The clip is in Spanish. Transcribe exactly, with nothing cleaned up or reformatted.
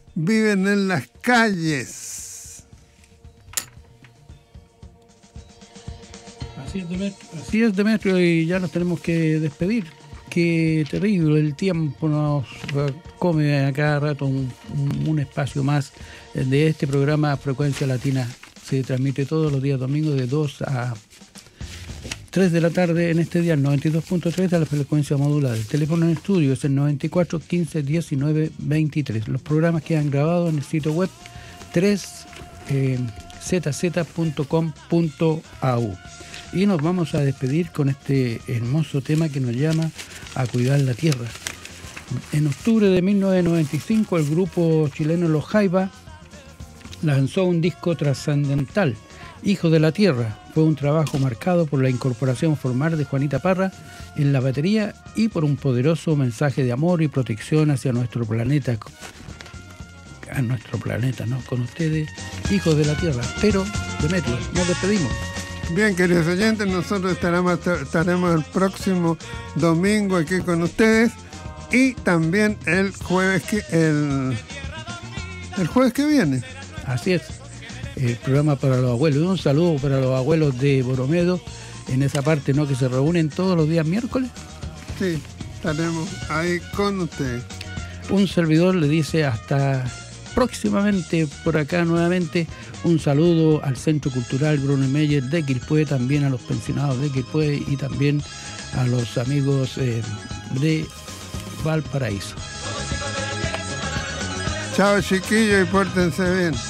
viven en las calles. Así es, Demetrio. Así es, Demetrio, y ya nos tenemos que despedir. Qué terrible, el tiempo nos come a cada rato un, un espacio más de este programa Frecuencia Latina. Se transmite todos los días domingos de dos a tres de la tarde en este día, el noventa y dos punto tres de la frecuencia modulada. El teléfono en estudio es el noventa y cuatro, quince, diecinueve, veintitrés. Los programas quedan grabados en el sitio web tres z z punto com punto a u. Y nos vamos a despedir con este hermoso tema que nos llama a cuidar la tierra. En octubre de mil novecientos noventa y cinco, el grupo chileno Los Jaivas lanzó un disco trascendental, Hijo de la Tierra. Fue un trabajo marcado por la incorporación formal de Juanita Parra en la batería y por un poderoso mensaje de amor y protección hacia nuestro planeta. A nuestro planeta, ¿no? Con ustedes, Hijos de la Tierra. Pero, Demetrio, nos despedimos. Bien, queridos oyentes, nosotros estaremos, estaremos el próximo domingo aquí con ustedes y también el jueves que el, el jueves que viene. Así es, el programa para los abuelos. Un saludo para los abuelos de Boromedo, en esa parte, ¿no?, que se reúnen todos los días miércoles. Sí, estaremos ahí con ustedes. Un servidor le dice hasta próximamente por acá nuevamente. Un saludo al Centro Cultural Bruno Meyer de Quilpué, también a los pensionados de Quilpué y también a los amigos eh, de Valparaíso. Chao, chiquillos, y pórtense bien.